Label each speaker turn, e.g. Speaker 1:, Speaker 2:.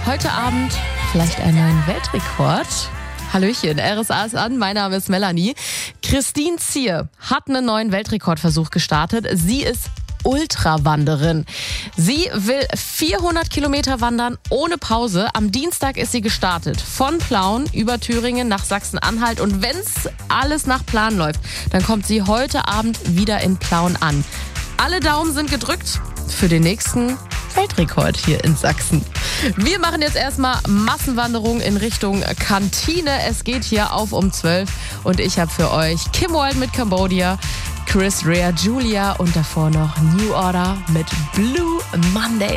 Speaker 1: Heute Abend vielleicht einen neuen Weltrekord. Hallöchen, RSA ist an, mein Name ist Melanie. Christine Zier hat einen neuen Weltrekordversuch gestartet. Sie ist Ultrawanderin. Sie will 400 Kilometer wandern ohne Pause. Am Dienstag ist sie gestartet. Von Plauen über Thüringen nach Sachsen-Anhalt. Und wenn's alles nach Plan läuft, dann kommt sie heute Abend wieder in Plauen an. Alle Daumen sind gedrückt für den nächsten Weltrekord hier in Sachsen. Wir machen jetzt erstmal Massenwanderung in Richtung Kantine. Es geht hier auf um 12 und ich habe für euch Kim Wilde mit Cambodia, Chris Rea, Julia und davor noch New Order mit Blue Monday.